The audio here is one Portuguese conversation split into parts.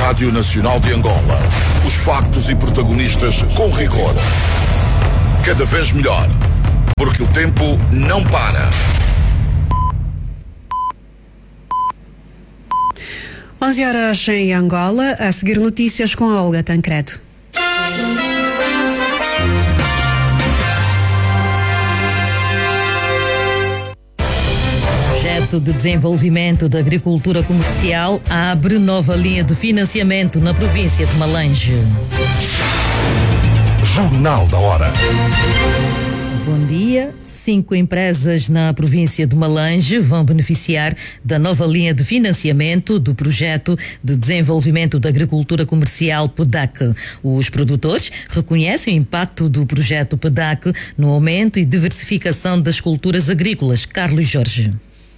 Rádio Nacional de Angola. Os factos e protagonistas com rigor. Cada vez melhor. Porque o tempo não para. 11 em Angola. A seguir notícias com a Olga Tancredo. O projeto de desenvolvimento da agricultura comercial abre nova linha de financiamento na província de Malange. Jornal da Hora. Bom dia. 5 empresas na província de Malange vão beneficiar da nova linha de financiamento do projeto de desenvolvimento da agricultura comercial PEDAC. Os produtores reconhecem o impacto do projeto PEDAC no aumento e diversificação das culturas agrícolas. Carlos Jorge.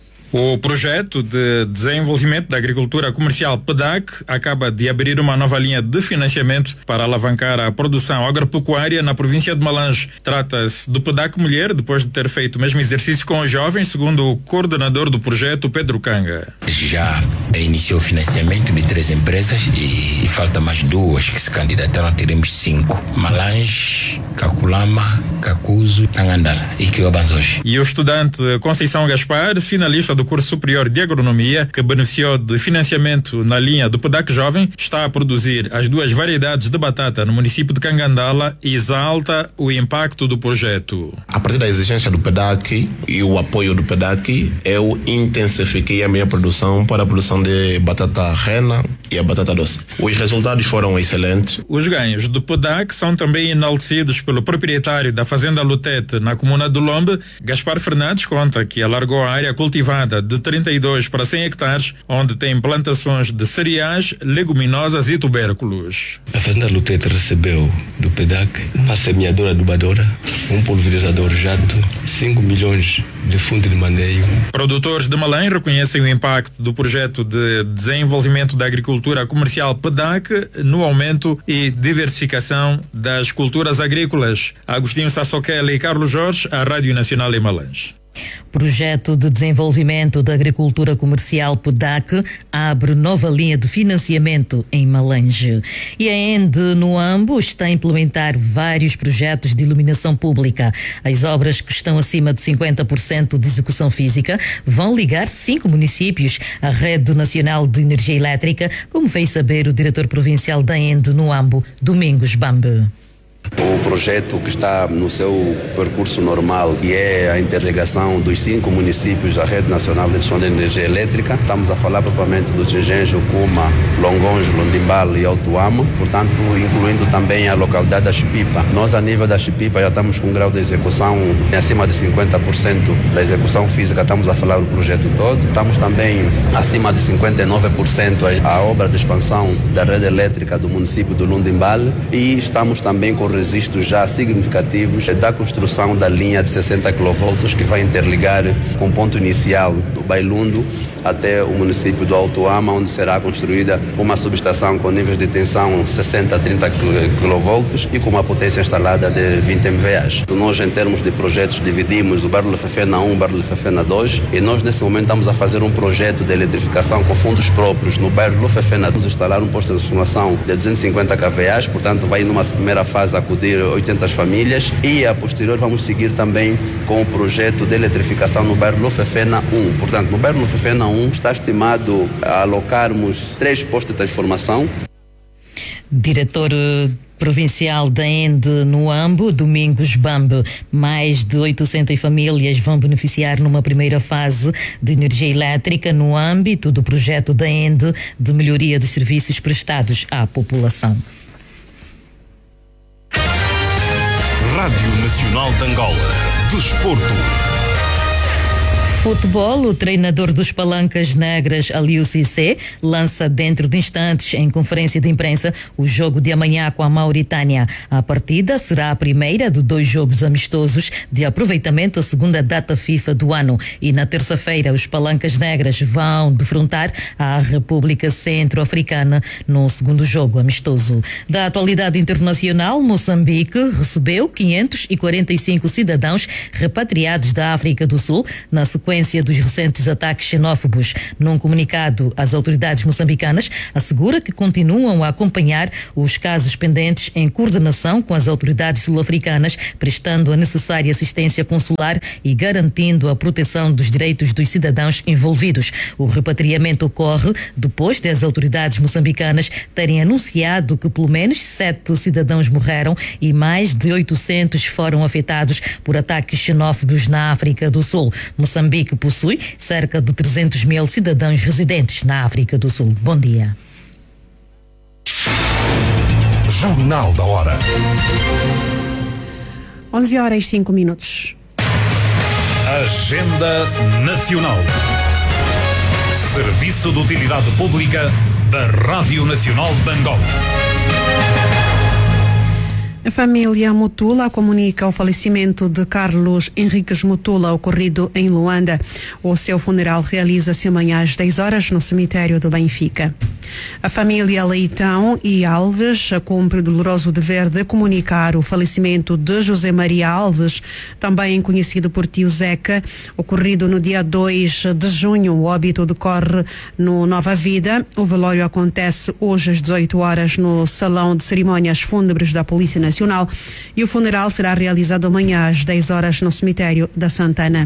O projeto de desenvolvimento da agricultura comercial PEDAC acaba de abrir uma nova linha de financiamento para alavancar a produção agropecuária na província de Malange. Trata-se do PEDAC Mulher, depois de ter feito o mesmo exercício com os jovens, segundo o coordenador do projeto, Pedro Canga. Já iniciou o financiamento de 3 empresas e falta mais 2 que se candidataram. Teremos 5. Malange, Caculama, Cacuzo, Tangandala e Quiobanzoche. E o estudante Conceição Gaspar, finalista do curso superior de agronomia, que beneficiou de financiamento na linha do PEDAC Jovem, está a produzir as 2 variedades de batata no município de Cangandala e exalta o impacto do projeto. A partir da exigência do PEDAC e o apoio do PEDAC, eu intensifiquei a minha produção para a produção de batata rena e a batata doce. Os resultados foram excelentes. Os ganhos do PEDAC são também enaltecidos pelo proprietário da Fazenda Lutete, na comuna do Lombe. Gaspar Fernandes conta que alargou a área cultivada de 32 para 100 hectares, onde tem plantações de cereais, leguminosas e tubérculos. A Fazenda Lutete recebeu do PEDAC uma semeadora adubadora, um pulverizador jato, 5 milhões de fundo de maneio. Produtores de Malém reconhecem o impacto do projeto de desenvolvimento da agricultura comercial PEDAC no aumento e diversificação das culturas agrícolas. Agostinho Sassoquela e Carlos Jorge, a Rádio Nacional em Malange. Projeto de desenvolvimento da agricultura comercial PEDAC abre nova linha de financiamento em Malange. E a ENDE no Ambo está a implementar vários projetos de iluminação pública. As obras, que estão acima de 50% de execução física, vão ligar 5 municípios à rede nacional de energia elétrica, como fez saber o diretor provincial da ENDE no Ambo, Domingos Bambe. O projeto que está no seu percurso normal e é a interligação dos 5 municípios da Rede Nacional de Gestão de Energia Elétrica. Estamos a falar propriamente do Tchengenjo, Cuma, Longonjo, Londimbal e Autuama, portanto, incluindo também a localidade da Chipipa. Nós, a nível da Chipipa, já estamos com um grau de execução acima de 50% da execução física. Estamos a falar do projeto todo. Estamos também acima de 59% a obra de expansão da rede elétrica do município do Londimbal e estamos também com registros já significativos da construção da linha de 60 kV que vai interligar com o ponto inicial do Bailundo até o município do Autuama, onde será construída uma subestação com níveis de tensão 60 a 30 kV e com uma potência instalada de 20 MVA. Nós, em termos de projetos, dividimos o Bairro Lefefena 1 e o Bairro Lefefena 2 e nós, nesse momento, estamos a fazer um projeto de eletrificação com fundos próprios no Bairro Lefefena 2, instalar um posto de transformação de 250 kVA, portanto, vai numa primeira fase acudir 800 famílias e a posterior vamos seguir também com o projeto de eletrificação no Bairro Lefefena 1. Portanto, no Bairro Lefefena 1 está estimado a alocarmos 3 postos de transformação. Diretor provincial da ENDE no Ambo, Domingos Bambe. Mais de 800 famílias vão beneficiar numa primeira fase de energia elétrica no âmbito do projeto da ENDE de melhoria dos serviços prestados à população. Rádio Nacional de Angola. Desporto. Futebol, o treinador dos Palancas Negras, Aliou Cissé, lança dentro de instantes, em conferência de imprensa, o jogo de amanhã com a Mauritânia. A partida será a primeira de 2 jogos amistosos de aproveitamento à segunda data FIFA do ano. E na terça-feira, os Palancas Negras vão defrontar a República Centro-Africana no segundo jogo amistoso. Da atualidade internacional, Moçambique recebeu 545 cidadãos repatriados da África do Sul na sequência sequência dos recentes ataques xenófobos. Num comunicado, as autoridades moçambicanas asseguram que continuam a acompanhar os casos pendentes em coordenação com as autoridades sul-africanas, prestando a necessária assistência consular e garantindo a proteção dos direitos dos cidadãos envolvidos. O repatriamento ocorre depois das autoridades moçambicanas terem anunciado que pelo menos 7 cidadãos morreram e mais de 800 foram afetados por ataques xenófobos na África do Sul. Moçambique possui cerca de 300 mil cidadãos residentes na África do Sul. Bom dia. Jornal da Hora. 11h05. Agenda Nacional. Serviço de Utilidade Pública da Rádio Nacional de Angola. A família Mutula comunica o falecimento de Carlos Henriques Mutula, ocorrido em Luanda. O seu funeral realiza-se amanhã às 10 horas no cemitério do Benfica. A família Leitão e Alves cumpre o doloroso dever de comunicar o falecimento de José Maria Alves, também conhecido por tio Zeca, ocorrido no dia 2 de junho. O óbito decorre no Nova Vida. O velório acontece hoje às 18 horas no Salão de Cerimônias Fúnebres da Polícia Nacional e o funeral será realizado amanhã às 10 horas no cemitério da Santana.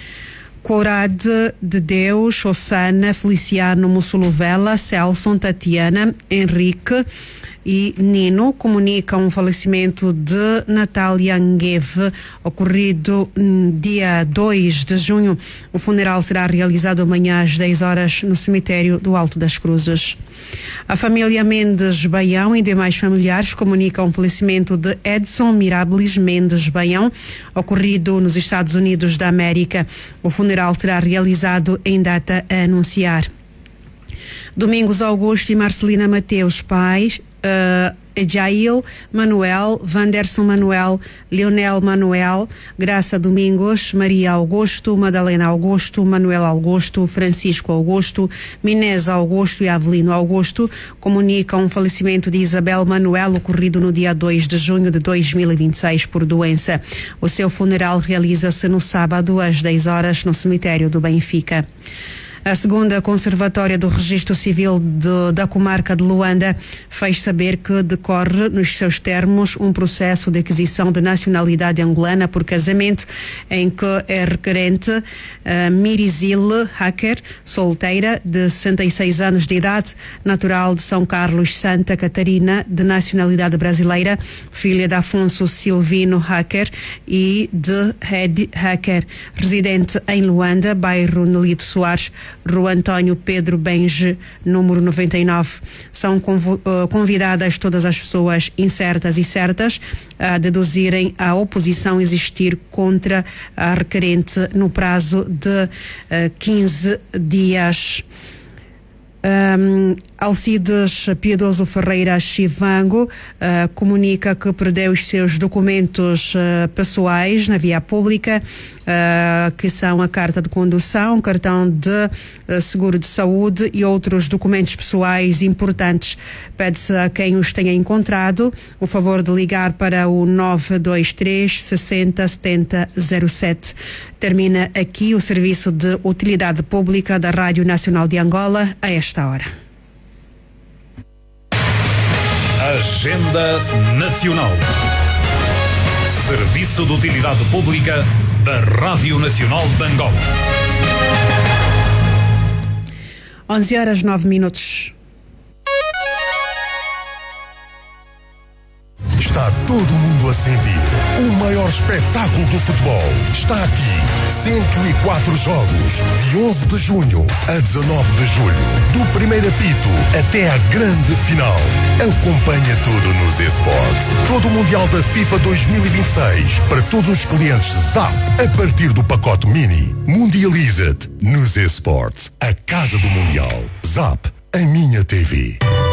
Corade de Deus, Ossana, Feliciano, Mussulovela, Celson, Tatiana, Henrique e Nino comunicam o falecimento de Natália Ngueve, ocorrido dia 2 de junho. O funeral será realizado amanhã às 10 horas no cemitério do Alto das Cruzes. A família Mendes Baião e demais familiares comunicam o falecimento de Edson Mirabilis Mendes Baião, ocorrido nos Estados Unidos da América. O funeral será realizado em data a anunciar. Domingos Augusto e Marcelina Mateus, pais, Ejail Manuel, Vanderson Manuel, Leonel Manuel, Graça Domingos, Maria Augusto, Madalena Augusto, Manuel Augusto, Francisco Augusto, Minés Augusto e Avelino Augusto comunicam o falecimento de Isabel Manuel, ocorrido no dia 2 de junho de 2026 por doença. O seu funeral realiza-se no sábado às 10 horas no cemitério do Benfica. A segunda Conservatória do Registro Civil da Comarca de Luanda fez saber que decorre nos seus termos um processo de aquisição de nacionalidade angolana por casamento em que é requerente Mirizile Hacker, solteira de 66 anos de idade, natural de São Carlos, Santa Catarina, de nacionalidade brasileira, filha de Afonso Silvino Hacker e de Red Hacker, residente em Luanda, bairro Nelito Soares, Rua António Pedro Benje, número 99. São convidadas todas as pessoas incertas e certas a deduzirem a oposição existir contra a requerente no prazo de 15 dias. Alcides Piedoso Ferreira Chivango comunica que perdeu os seus documentos pessoais na via pública, que são a carta de condução, cartão de seguro de saúde e outros documentos pessoais importantes. Pede-se a quem os tenha encontrado o favor de ligar para o 923 60 70 07. Termina aqui o serviço de utilidade pública da Rádio Nacional de Angola a esta hora. Agenda Nacional. Serviço de Utilidade Pública da Rádio Nacional de Angola. 11h09. Está todo mundo a sentir. O maior espetáculo do futebol está aqui. 104 jogos, de 11 de junho a 19 de julho. Do primeiro apito até à grande final. Acompanha tudo nos eSports. Todo o Mundial da FIFA 2026 para todos os clientes ZAP a partir do pacote Mini. Mundializa-te nos eSports. A casa do Mundial. ZAP, a minha TV.